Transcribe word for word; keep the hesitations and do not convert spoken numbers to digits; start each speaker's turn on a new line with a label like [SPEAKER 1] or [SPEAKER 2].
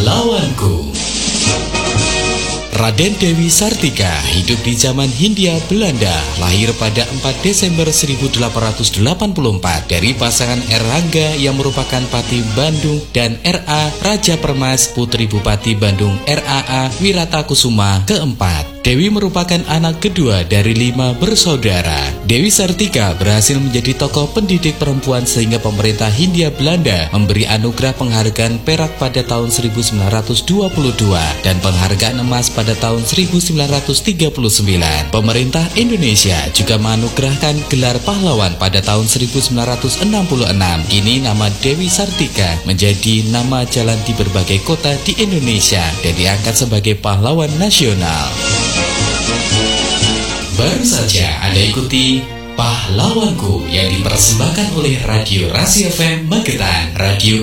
[SPEAKER 1] Pahlawanku. Raden Dewi Sartika hidup di zaman Hindia Belanda, lahir pada empat Desember seribu delapan ratus delapan puluh empat dari pasangan Erlangga yang merupakan Pati Bandung dan R A Raja Permas Putri Bupati Bandung R A A Wiratakusuma keempat. Dewi merupakan anak kedua dari lima bersaudara. Dewi Sartika berhasil menjadi tokoh pendidik perempuan sehingga pemerintah Hindia Belanda memberi anugerah penghargaan perak pada tahun seribu sembilan ratus dua puluh dua dan penghargaan emas pada tahun seribu sembilan ratus tiga puluh sembilan. Pemerintah Indonesia juga menganugerahkan gelar pahlawan pada tahun seribu sembilan ratus enam puluh enam. Kini nama Dewi Sartika menjadi nama jalan di berbagai kota di Indonesia dan diangkat sebagai pahlawan nasional. Baru saja Anda ikuti Pahlawanku yang dipersembahkan oleh Radio Rasi F M Magetan, Radio